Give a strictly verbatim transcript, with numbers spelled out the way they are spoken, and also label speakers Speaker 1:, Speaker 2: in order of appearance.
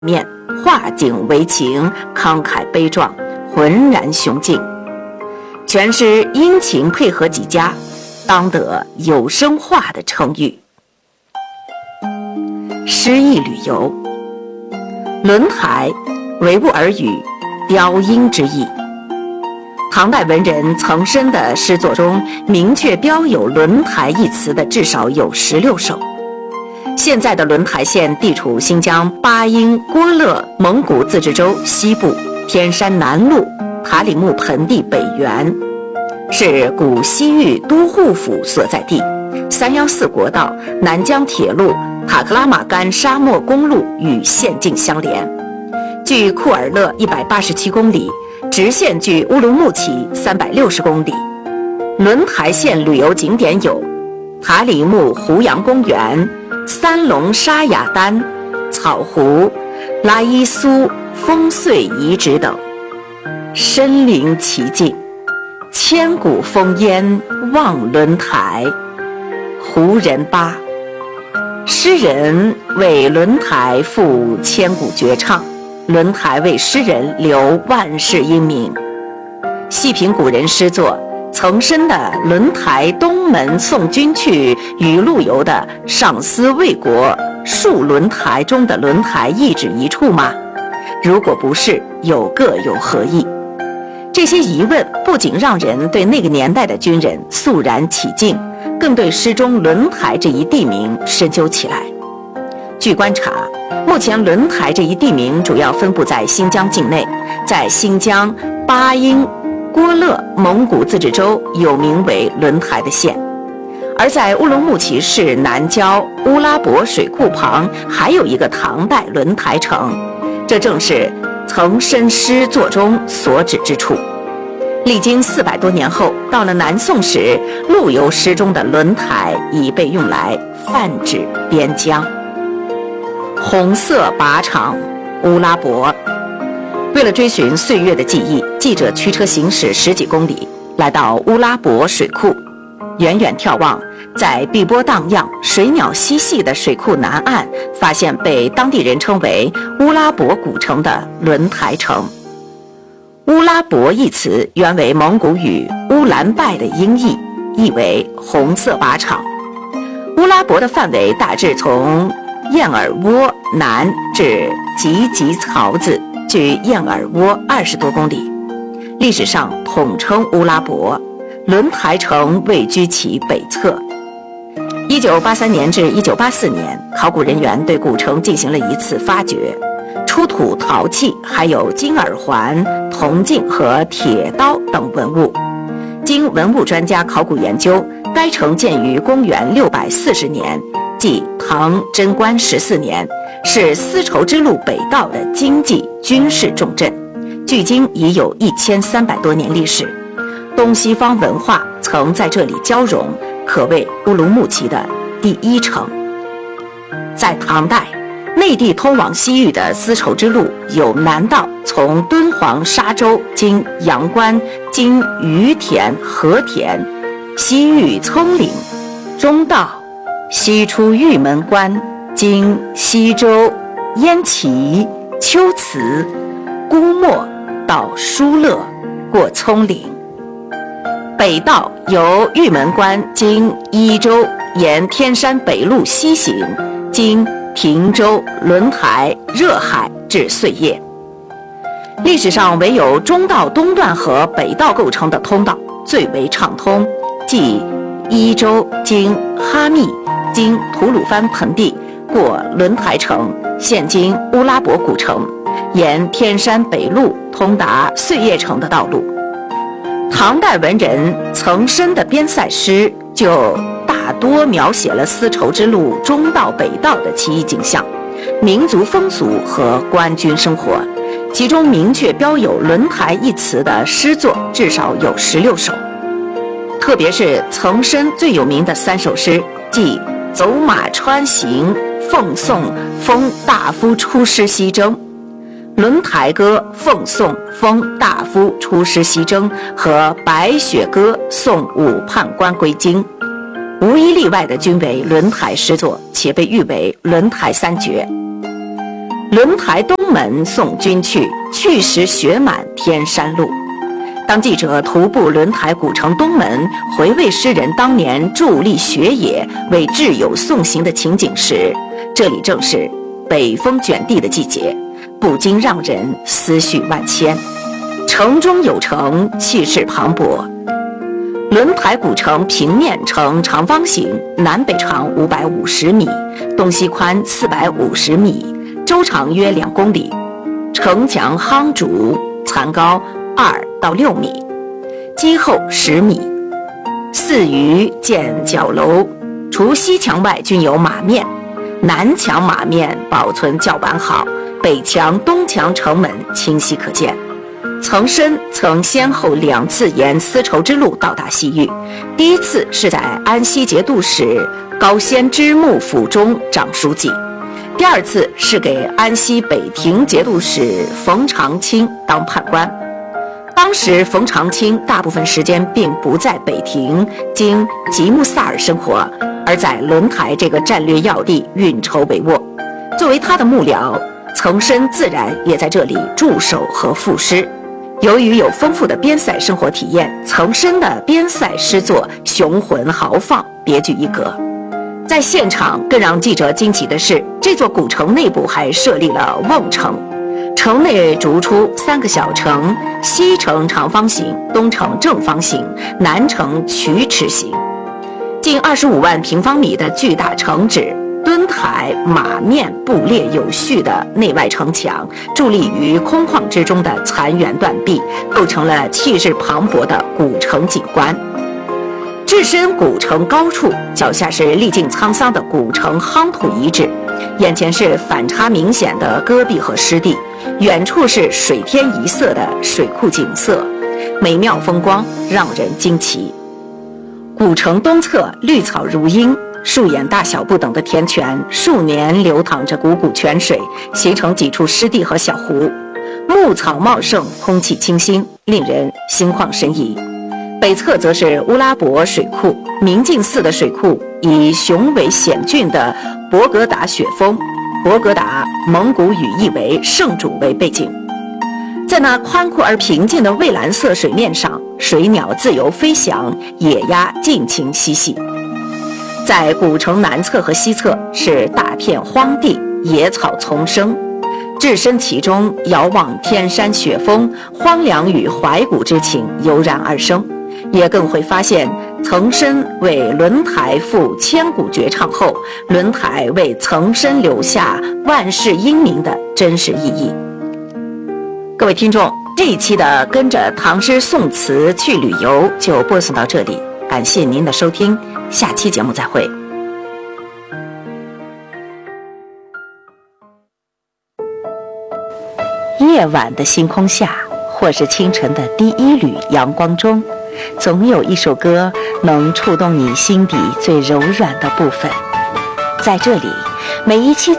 Speaker 1: 面，化景为情，慷慨悲壮，浑然雄劲。全诗阴晴配合极佳，当得有声化的称誉。诗意旅游，轮台，为物而语，雕鹰之意。唐代文人岑参的诗作中，明确标有轮台一词的至少有十六首。现在的轮台县地处新疆巴音郭勒蒙古自治州西部，天山南麓，塔里木盆地北缘，是古西域都护府所在地。三幺四国道、南疆铁路、塔克拉玛干沙漠公路与县境相连，距库尔勒一百八十七公里，直线距乌鲁木齐三百六十公里。轮台县旅游景点有塔里木胡杨公园、三龙沙雅丹、草湖、拉伊苏风碎遗址等，身临其境，千古烽烟望轮台。胡人巴，诗人为轮台赋千古绝唱，轮台为诗人留万世英名。细品古人诗作，岑参的《轮台东门送君去》与陆游的《上思魏国戍轮台》中的轮台一指一处吗？如果不是，又各有何意？这些疑问不仅让人对那个年代的军人肃然起敬，更对诗中轮台这一地名深究起来。据观察，目前轮台这一地名主要分布在新疆境内，在新疆巴音郭勒蒙古自治州有名为轮台的县，而在乌鲁木齐市南郊乌拉博水库旁还有一个唐代轮台城，这正是岑参诗作中所指之处。历经四百多年后，到了南宋时，陆游诗中的轮台已被用来泛指边疆。红色靶场，乌拉博。为了追寻岁月的记忆，记者驱车行驶十几公里，来到乌拉博水库。远远眺望，在碧波荡漾、水鸟嬉戏的水库南岸，发现被当地人称为乌拉博古城的轮台城。乌拉博一词原为蒙古语乌兰拜的音译，意为红色靶场。乌拉博的范围大致从燕尔窝南至吉吉槽子，距燕尔窝二十多公里，历史上统称乌拉博。轮台城位居其北侧。一九八三年至一九八四年，考古人员对古城进行了一次发掘，出土陶器，还有金耳环、铜镜和铁刀等文物。经文物专家考古研究，该城建于公元六百四十年，即唐贞观十四年，是丝绸之路北道的经济军事重镇，距今已有一千三百多年历史。东西方文化曾在这里交融，可谓乌鲁木齐的第一城。在唐代，内地通往西域的丝绸之路有南道从敦煌沙洲经阳关，经于田、和田，西域葱岭；中道西出玉门关，经西周、燕齐、龟兹、姑墨到疏勒，过葱岭。北道由玉门关经伊州，沿天山北路西行，经平州、轮台、热海至碎叶。历史上唯有中道东段和北道构成的通道最为畅通，即伊州经哈密，经吐鲁番盆地，过轮台城，现今乌拉博古城，沿天山北路通达碎叶城的道路。唐代文人岑参的边塞诗就大多描写了丝绸之路中道北道的奇异景象、民族风俗和官军生活，其中明确标有轮台一词的诗作至少有十六首。特别是岑参最有名的三首诗，即走马川行、奉送封大夫出师西征、轮台歌奉送封大夫出师西征和白雪歌送武判官归京，无一例外的均为轮台诗作，且被誉为轮台三绝。 轮台东门送君去，去时雪满天山路。当记者徒步轮台古城东门，回味诗人当年伫立雪野为挚友送行的情景时，这里正是北风卷地的季节，不禁让人思绪万千。城中有城，气势磅礴。轮台古城平面呈长方形，南北长五百五十米，东西宽四百五十米，周长约两公里。城墙夯筑，残高二到六米，基厚十米。四隅建角楼，除西墙外均有马面，南墙马面保存较完好，北墙、东墙城门清晰可见。岑参曾先后两次沿丝绸之路到达西域，第一次是在安西节度使高仙芝幕府中掌书记，第二次是给安西北庭节度使冯长清当判官。当时冯长清大部分时间并不在北庭经吉木萨尔生活，而在轮台这个战略要地运筹帷幄。作为他的幕僚，岑参自然也在这里驻守和赋诗。由于有丰富的边塞生活体验，岑参的边塞诗作雄浑豪放，别具一格。在现场更让记者惊奇的是，这座古城内部还设立了瓮城，城内逐出三个小城，西城长方形，东城正方形，南城曲尺形，近二十五万平方米的巨大城址，墩台马面布列有序的内外城墙，伫立于空旷之中的残垣断壁，构成了气势磅礴的古城景观。置身古城高处，脚下是历尽沧桑的古城夯土遗址，眼前是反差明显的戈壁和湿地，远处是水天一色的水库景色，美妙风光让人惊奇。古城东侧绿草如茵，树眼大小不等的田泉，数年流淌着汩汩泉水，形成几处湿地和小湖。牧草茂盛，空气清新，令人心旷神怡。北侧则是乌拉伯水库，明镜似的水库以雄伟险峻的博格达雪峰，博格达蒙古语意为圣主为背景。在那宽阔而平静的蔚蓝色水面上，水鸟自由飞翔，野鸭尽情嬉戏。在古城南侧和西侧是大片荒地，野草丛生，置身其中，遥望天山雪峰，荒凉与怀古之情油然而生，也更会发现岑参为轮台赋千古绝唱后，轮台为岑参留下万世英名的真实意义。各位听众，这一期的跟着唐诗宋词去旅游就播送到这里，感谢您的收听，下期节目再会。夜晚的星空下，或是清晨的第一缕阳光中，总有一首歌能触动你心底最柔软的部分。在这里，每一期